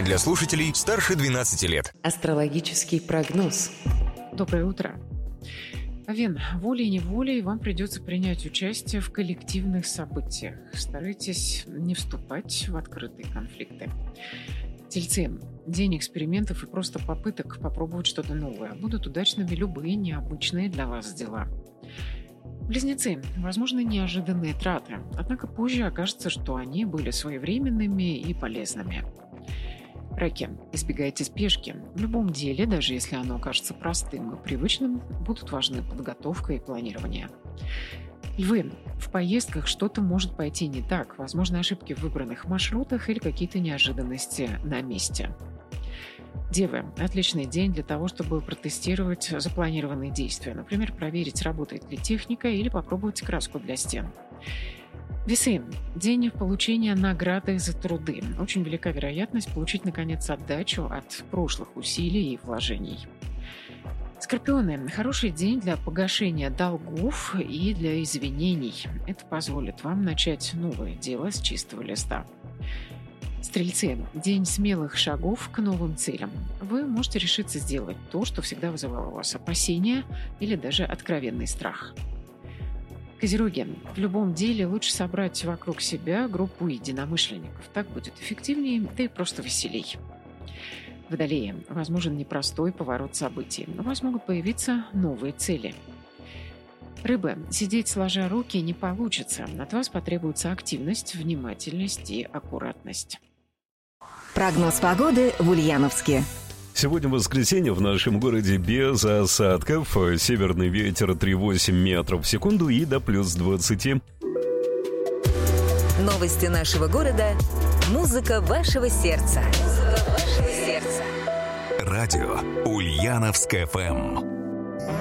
Для слушателей старше 12 лет. Астрологический прогноз. Доброе утро. Овен, волей-неволей вам придется принять участие в коллективных событиях. Старайтесь не вступать в открытые конфликты. Тельцы, день экспериментов и просто попыток попробовать что-то новое. Будут удачными любые необычные для вас дела. Близнецы, возможны неожиданные траты, однако позже окажется, что они были своевременными и полезными. Раки, избегайте спешки. В любом деле, даже если оно кажется простым и привычным, будут важны подготовка и планирование. Львы, в поездках что-то может пойти не так. Возможны ошибки в выбранных маршрутах или какие-то неожиданности на месте. Девы, отличный день для того, чтобы протестировать запланированные действия. Например, проверить, работает ли техника или попробовать краску для стен. Весы. День получения награды за труды. Очень велика вероятность получить, наконец, отдачу от прошлых усилий и вложений. Скорпионы. Хороший день для погашения долгов и для извинений. Это позволит вам начать новое дело с чистого листа. Стрельцы. День смелых шагов к новым целям. Вы можете решиться сделать то, что всегда вызывало у вас опасения или даже откровенный страх. Козероги. В любом деле лучше собрать вокруг себя группу единомышленников. Так будет эффективнее, да и просто веселей. Водолеи. Возможен непростой поворот событий. У вас могут появиться новые цели. Рыбы. Сидеть сложа руки не получится. От вас потребуется активность, внимательность и аккуратность. Прогноз погоды в Ульяновске. Сегодня воскресенье, в нашем городе без осадков. Северный ветер 3,8 метров в секунду и до плюс 20. Новости нашего города. Музыка вашего сердца. Радио Ульяновск ФМ.